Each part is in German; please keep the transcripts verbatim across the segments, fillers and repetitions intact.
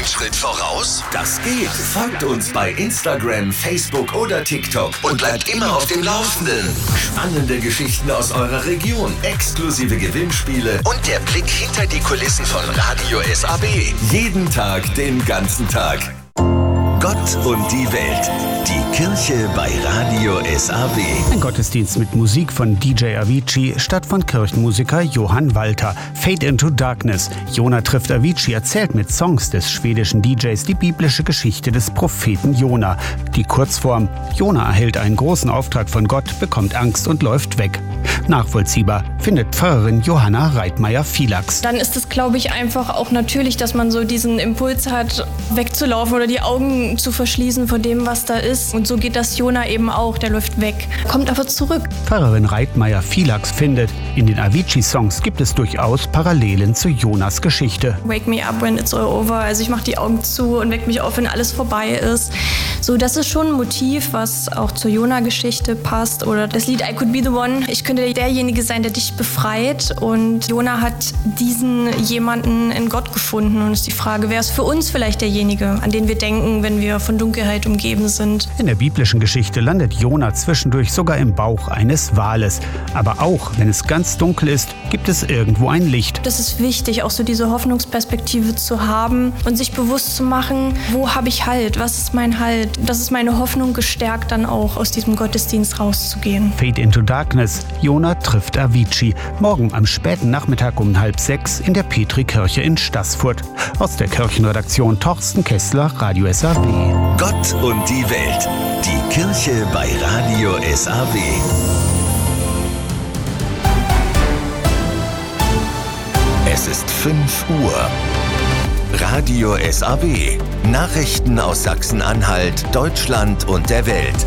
Schritt voraus? Das geht. Folgt uns bei Instagram, Facebook oder TikTok und bleibt immer auf dem Laufenden. Spannende Geschichten aus eurer Region, exklusive Gewinnspiele und der Blick hinter die Kulissen von Radio S A B. Jeden Tag, den ganzen Tag. Gott und die Welt. Die Kirche bei Radio S A B. Ein Gottesdienst mit Musik von D J Avicii statt von Kirchenmusiker Johann Walter. Fade into Darkness. Jona trifft Avicii erzählt mit Songs des schwedischen D Js die biblische Geschichte des Propheten Jona. Die Kurzform: Jona erhält einen großen Auftrag von Gott, bekommt Angst und läuft weg. Nachvollziehbar, findet Pfarrerin Johanna Reitmeier-Vielax. Dann ist es, glaube ich, einfach auch natürlich, dass man so diesen Impuls hat, wegzulaufen oder die Augen zu verschließen vor dem, was da ist. Und so geht das Jona eben auch, der läuft weg, kommt aber zurück. Pfarrerin Reitmeier-Vielax findet, in den Avicii-Songs gibt es durchaus Parallelen zu Jonas Geschichte. Wake me up when it's all over, also ich mache die Augen zu und weck mich auf, wenn alles vorbei ist. So, das ist schon ein Motiv, was auch zur Jona-Geschichte passt. Oder das Lied I Could Be The One, ich könnte derjenige sein, der dich befreit. Und Jona hat diesen jemanden in Gott gefunden. Und es ist die Frage, wer ist für uns vielleicht derjenige, an den wir denken, wenn wir von Dunkelheit umgeben sind. In der biblischen Geschichte landet Jona zwischendurch sogar im Bauch eines Wales. Aber auch wenn es ganz dunkel ist, gibt es irgendwo ein Licht. Das ist wichtig, auch so diese Hoffnungsperspektive zu haben und sich bewusst zu machen, wo habe ich Halt, was ist mein Halt. Das ist meine Hoffnung, gestärkt dann auch aus diesem Gottesdienst rauszugehen. Fade into Darkness. Jona trifft Avicii. Morgen am späten Nachmittag um halb sechs in der Petrikirche in Staßfurt. Aus der Kirchenredaktion Torsten Kessler, Radio S A B. Gott und die Welt. Die Kirche bei Radio S A B. Es ist fünf Uhr. Radio S A B. Nachrichten aus Sachsen-Anhalt, Deutschland und der Welt.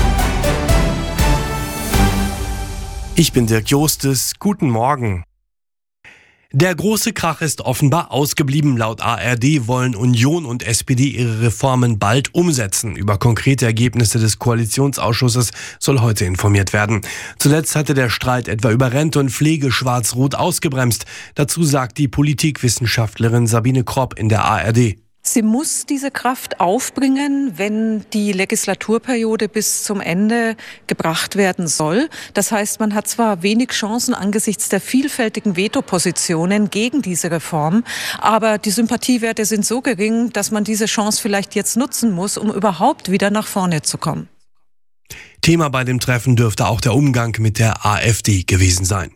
Ich bin Dirk Jostes. Guten Morgen. Der große Krach ist offenbar ausgeblieben. Laut A R D wollen Union und S P D ihre Reformen bald umsetzen. Über konkrete Ergebnisse des Koalitionsausschusses soll heute informiert werden. Zuletzt hatte der Streit etwa über Rente und Pflege schwarz-rot ausgebremst. Dazu sagt die Politikwissenschaftlerin Sabine Kropp in der A R D. Sie muss diese Kraft aufbringen, wenn die Legislaturperiode bis zum Ende gebracht werden soll. Das heißt, man hat zwar wenig Chancen angesichts der vielfältigen Vetopositionen gegen diese Reform, aber die Sympathiewerte sind so gering, dass man diese Chance vielleicht jetzt nutzen muss, um überhaupt wieder nach vorne zu kommen. Thema bei dem Treffen dürfte auch der Umgang mit der AfD gewesen sein.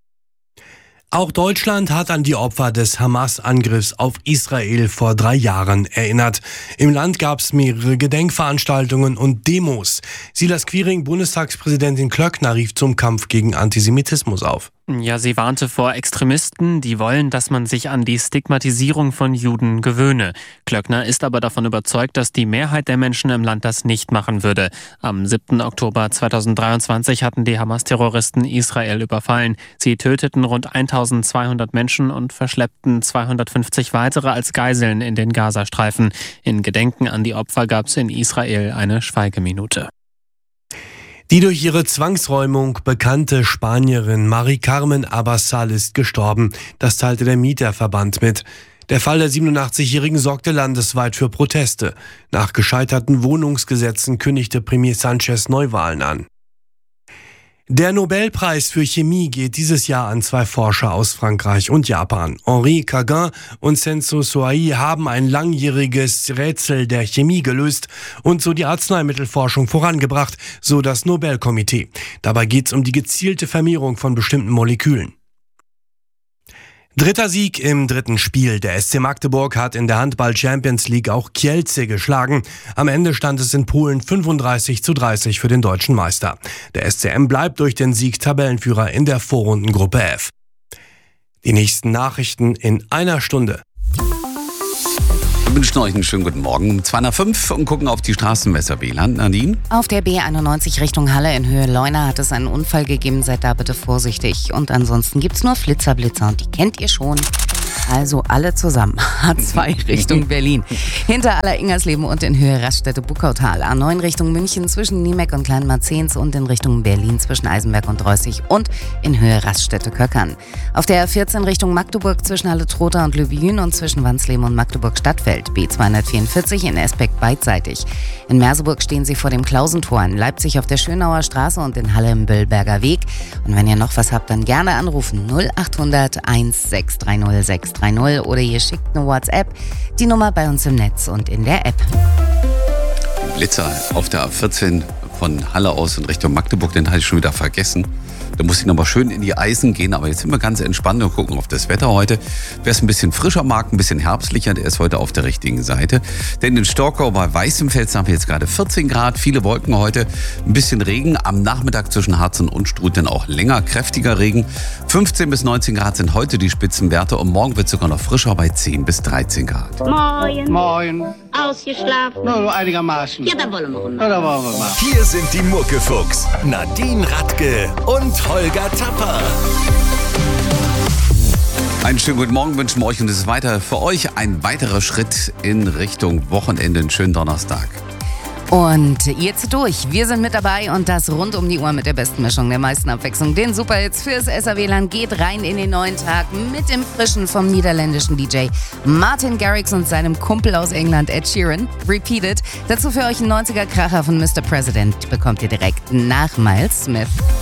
Auch Deutschland hat an die Opfer des Hamas-Angriffs auf Israel vor drei Jahren erinnert. Im Land gab es mehrere Gedenkveranstaltungen und Demos. Silas Quiring, Bundestagspräsidentin Klöckner, rief zum Kampf gegen Antisemitismus auf. Ja, sie warnte vor Extremisten, die wollen, dass man sich an die Stigmatisierung von Juden gewöhne. Klöckner ist aber davon überzeugt, dass die Mehrheit der Menschen im Land das nicht machen würde. Am siebten Oktober zweitausenddreiundzwanzig hatten die Hamas-Terroristen Israel überfallen. Sie töteten rund eintausendzweihundert Menschen und verschleppten zweihundertfünfzig weitere als Geiseln in den Gazastreifen. In Gedenken an die Opfer gab es in Israel eine Schweigeminute. Die durch ihre Zwangsräumung bekannte Spanierin Mari Carmen Abassal ist gestorben. Das teilte der Mieterverband mit. Der Fall der siebenundachtzigjährigen sorgte landesweit für Proteste. Nach gescheiterten Wohnungsgesetzen kündigte Premier Sanchez Neuwahlen an. Der Nobelpreis für Chemie geht dieses Jahr an zwei Forscher aus Frankreich und Japan. Henri Cagin und Senso Soai haben ein langjähriges Rätsel der Chemie gelöst und so die Arzneimittelforschung vorangebracht, so das Nobelkomitee. Dabei geht es um die gezielte Vermehrung von bestimmten Molekülen. Dritter Sieg im dritten Spiel. Der S C Magdeburg hat in der Handball-Champions League auch Kielce geschlagen. Am Ende stand es in Polen fünfunddreißig zu dreißig für den deutschen Meister. Der S C M bleibt durch den Sieg Tabellenführer in der Vorrundengruppe F. Die nächsten Nachrichten in einer Stunde. Wir wünschen euch einen schönen guten Morgen um zwei nach fünf und gucken auf die Straßenmesser W L A N. Nadine? Auf der B einundneunzig Richtung Halle in Höhe Leuna hat es einen Unfall gegeben. Seid da bitte vorsichtig. Und ansonsten gibt's nur Flitzer, Blitzer und die kennt ihr schon. Also alle zusammen. A zwei Richtung Berlin. Hinter Aller-Ingersleben und in Höhe Raststätte-Buckautal. A neun Richtung München zwischen Niemek und Kleinmarzehns und in Richtung Berlin zwischen Eisenberg und Reußig und in Höhe Raststätte-Köckern. Auf der A vierzehn Richtung Magdeburg zwischen Halle-Trotha und Löbjün und zwischen Wansleben und Magdeburg-Stadtfeld. B zweihundertvierundvierzig in Esbeck beidseitig. In Merseburg stehen Sie vor dem Klausentor, in Leipzig auf der Schönauer Straße und in Halle im Böllberger Weg. Und wenn ihr noch was habt, dann gerne anrufen null acht hundert eins sechs drei null sechs drei null oder ihr schickt eine WhatsApp. Die Nummer bei uns im Netz und in der App. Blitzer auf der A vierzehn von Halle aus in Richtung Magdeburg, den hatte ich schon wieder vergessen. Da muss ich nochmal schön in die Eisen gehen, aber jetzt sind wir ganz entspannt und gucken auf das Wetter heute. Wer es ein bisschen frischer mag, ein bisschen herbstlicher, der ist heute auf der richtigen Seite. Denn in Storkow bei Weißenfels haben wir jetzt gerade vierzehn Grad, viele Wolken heute, ein bisschen Regen. Am Nachmittag zwischen Harz und Unstrut dann auch länger, kräftiger Regen. fünfzehn bis neunzehn Grad sind heute die Spitzenwerte und morgen wird es sogar noch frischer bei zehn bis dreizehn Grad. Moin. Moin. Ausgeschlafen? No, einigermaßen. Ja, dann wollen wir runter. Ja, dann wollen wir mal. Hier sind die Muckefuchs, Nadine Radke und Holger Tapper. Einen schönen guten Morgen wünschen wir euch und es ist weiter für euch ein weiterer Schritt in Richtung Wochenende. Einen schönen Donnerstag. Und jetzt durch. Wir sind mit dabei und das rund um die Uhr mit der besten Mischung, der meisten Abwechslung. Den Superhits fürs S R W-Land geht rein in den neuen Tag mit dem Frischen vom niederländischen D J Martin Garrix und seinem Kumpel aus England Ed Sheeran. Repeated. Dazu für euch ein neunziger Kracher von Mister President bekommt ihr direkt nach Miles Smith.